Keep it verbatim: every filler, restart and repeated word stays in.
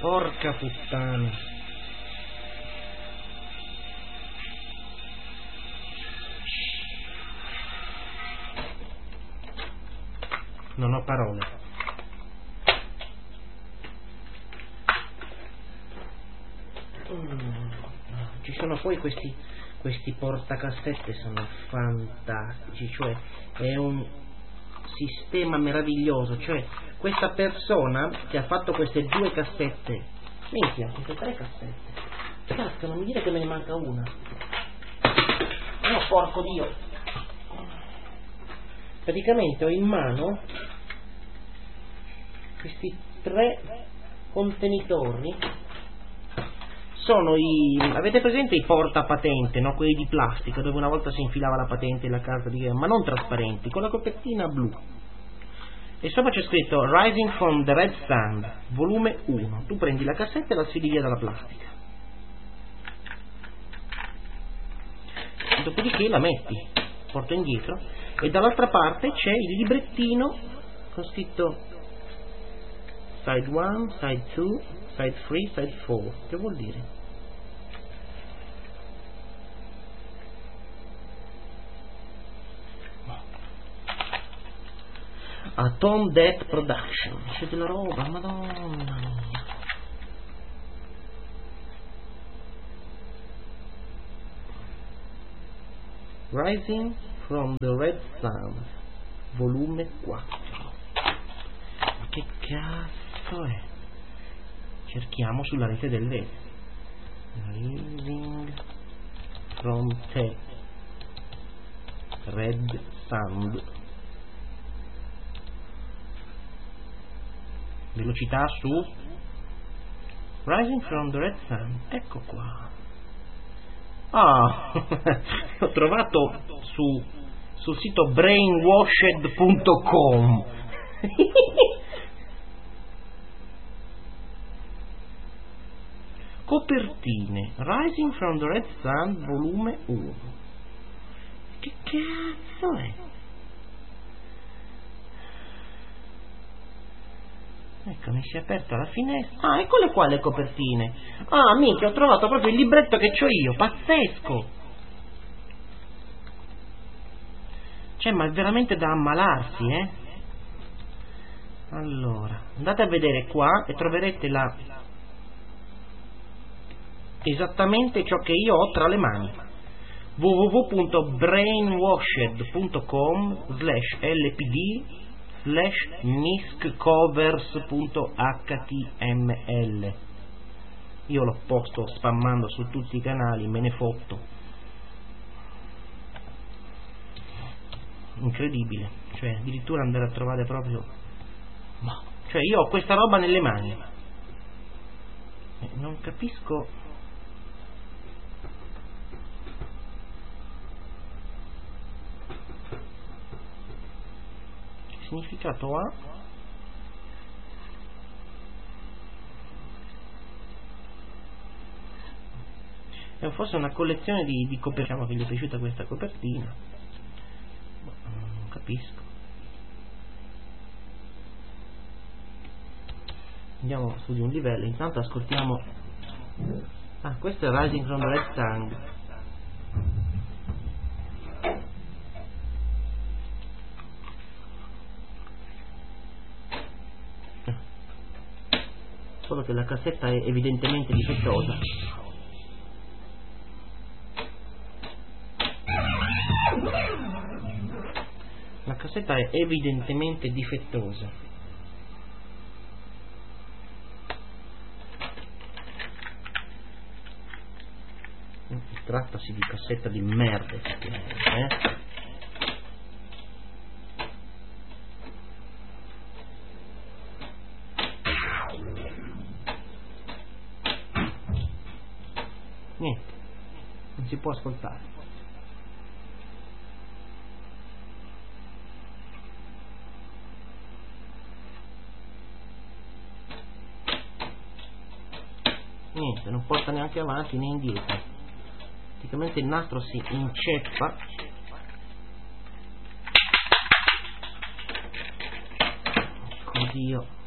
Porca puttana. Non ho parole. Mm. Ci sono poi questi questi portacassette, sono fantastici, cioè è un sistema meraviglioso, cioè questa persona che ha fatto queste due cassette, minchia, queste tre cassette, cazzo, non mi dire che me ne manca una. No, porco Dio. Praticamente ho in mano questi tre contenitori. Sono i, avete presente i portapatente, no? Quelli di plastica dove una volta si infilava la patente e la carta di, ma non trasparenti, con la copertina blu. E sopra c'è scritto Rising from the Red Sand, volume uno. Tu prendi la cassetta e la sfidi via dalla plastica. Dopodiché la metti, porto indietro, e dall'altra parte c'è il librettino con scritto Side uno, Side due, Side tre, Side quattro. Che vuol dire? Atom Death Production. C'è della roba, madonna mia. Rising from the Red Sun, volume quattro. Ma che cazzo è? Cerchiamo sulla rete del web. Rising from the Red Sun. Velocità su Rising from the Red Sun. Ecco qua. Ah, ho trovato su sul sito brainwashed punto com. Copertine Rising from the Red Sun volume uno. Che cazzo è? Ecco, mi si è aperta la finestra. Ah, eccole qua le copertine. Ah, minchia, ho trovato proprio il libretto che c'ho io. Pazzesco. Cioè, ma è veramente da ammalarsi, eh. Allora, andate a vedere qua e troverete la esattamente ciò che io ho tra le mani. w w w punto brainwashed punto com slash l p d slash misccovers punto h t m l. Io lo posto spammando su tutti i canali, me ne fotto. Incredibile, cioè addirittura andare a trovare proprio, ma cioè io ho questa roba nelle mani, eh, non capisco. Che significato ha? È forse una collezione di, di copertine, diciamo che gli è piaciuta questa copertina. Non capisco. Andiamo su di un livello, intanto ascoltiamo. Ah, questo è Rising from the Red Sun. Solo che la cassetta è evidentemente difettosa. La cassetta è evidentemente difettosa. Trattasi di cassetta di merda, eh? Niente, non si può ascoltare. Niente, non porta neanche avanti né indietro. Praticamente il nastro si inceppa. Oddio.